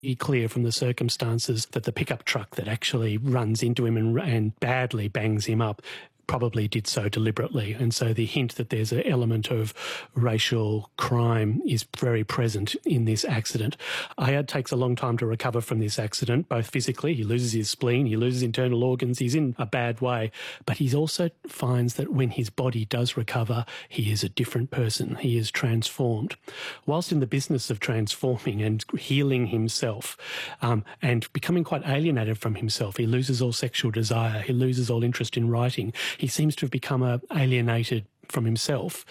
clear from the circumstances that the pickup truck that actually runs into him and badly bangs him up probably did so deliberately. And so the hint that there's an element of racial crime is very present in this accident. Ayad takes a long time to recover from this accident, both physically, he loses his spleen, he loses internal organs, he's in a bad way, but he also finds that when his body does recover, he is a different person, he is transformed. Whilst in the business of transforming and healing himself and becoming quite alienated from himself, he loses all sexual desire, he loses all interest in writing, he seems to have become alienated from himself.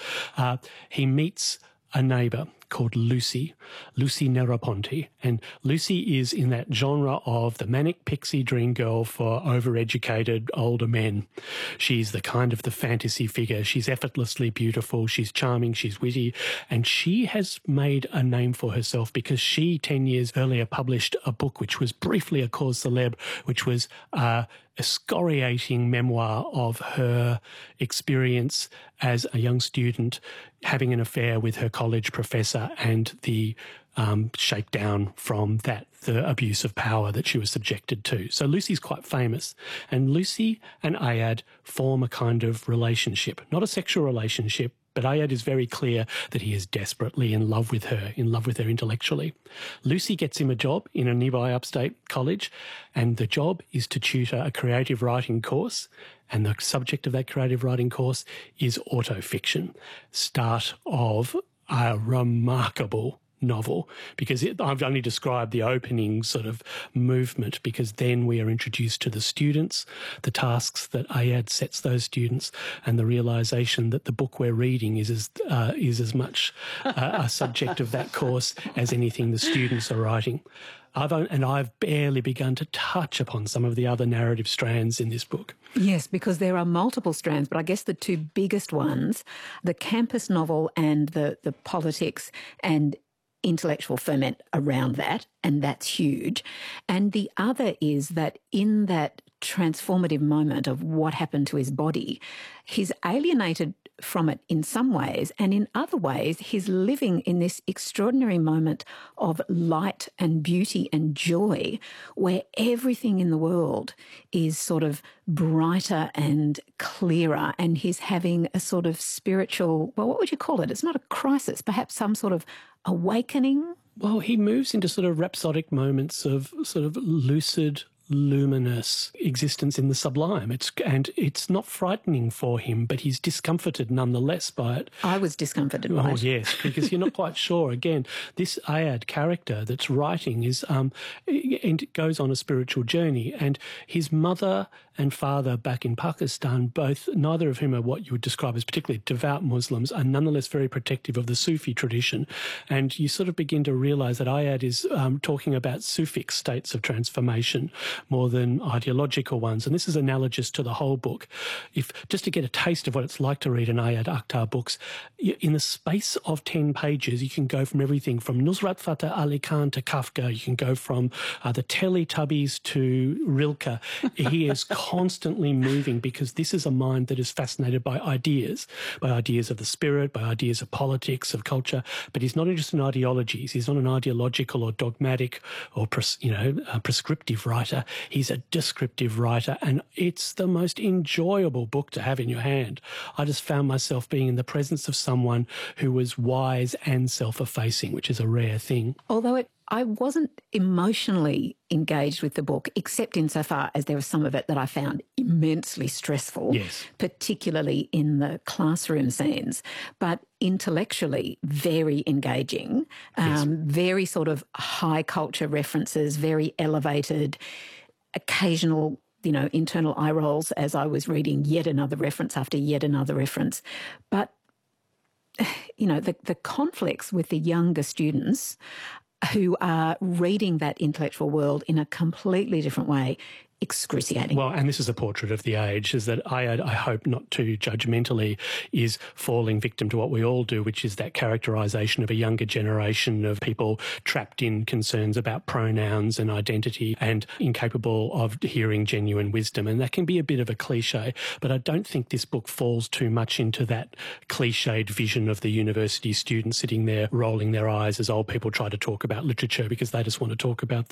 He meets a neighbour called Lucy Negroponte. And Lucy is in that genre of the manic pixie dream girl for overeducated older men. She's the kind of the fantasy figure. She's effortlessly beautiful. She's charming. She's witty. And she has made a name for herself because she, 10 years earlier, published a book which was briefly a cause célèbre, which was a excoriating memoir of her experience as a young student having an affair with her college professor and the shakedown from that, the abuse of power that she was subjected to. So Lucy's quite famous. And Lucy and Ayad form a kind of relationship, not a sexual relationship, but Ayad is very clear that he is desperately in love with her intellectually. Lucy gets him a job in a nearby upstate college, and the job is to tutor a creative writing course, and the subject of that creative writing course is autofiction, start of a remarkable novel, because I've only described the opening sort of movement, because then we are introduced to the students, the tasks that Ayad sets those students, and the realisation that the book we're reading is as much a subject of that course as anything the students are writing. I've barely begun to touch upon some of the other narrative strands in this book. Yes, because there are multiple strands, but I guess the two biggest ones, the campus novel and the politics and intellectual ferment around that, and that's huge. And the other is that in that transformative moment of what happened to his body, he's alienated from it in some ways, and in other ways he's living in this extraordinary moment of light and beauty and joy where everything in the world is sort of brighter and clearer, and he's having a sort of spiritual, well, what would you call it? It's not a crisis, perhaps some sort of awakening? Well, he moves into sort of rhapsodic moments of sort of lucid, luminous existence in the sublime. It's not frightening for him, but he's discomforted nonetheless by it. I was discomforted by it. Oh, yes, because you're not quite sure. Again, this Ayad character that's writing is and it goes on a spiritual journey, and his mother and father back in Pakistan, neither of whom are what you would describe as particularly devout Muslims, are nonetheless very protective of the Sufi tradition. And you sort of begin to realise that Ayad is talking about Sufic states of transformation more than ideological ones. And this is analogous to the whole book. Just to get a taste of what it's like to read an Ayad Akhtar books, in the space of 10 pages, you can go from everything from Nusrat Fateh Ali Khan to Kafka. You can go from the Teletubbies to Rilke. He is constantly moving because this is a mind that is fascinated by ideas of the spirit, by ideas of politics, of culture. But he's not interested in ideologies. He's not an ideological or dogmatic or prescriptive writer. He's a descriptive writer, and it's the most enjoyable book to have in your hand. I just found myself being in the presence of someone who was wise and self-effacing, which is a rare thing. Although I wasn't emotionally engaged with the book, except insofar as there was some of it that I found immensely stressful, yes, particularly in the classroom scenes, but intellectually very engaging, yes, very sort of high culture references, very elevated, occasional internal eye rolls as I was reading yet another reference after yet another reference. But, the conflicts with the younger students who are reading that intellectual world in a completely different way excruciating. Well, and this is a portrait of the age, is that I hope not too judgmentally is falling victim to what we all do, which is that characterisation of a younger generation of people trapped in concerns about pronouns and identity and incapable of hearing genuine wisdom. And that can be a bit of a cliche, but I don't think this book falls too much into that cliched vision of the university student sitting there rolling their eyes as old people try to talk about literature because they just want to talk about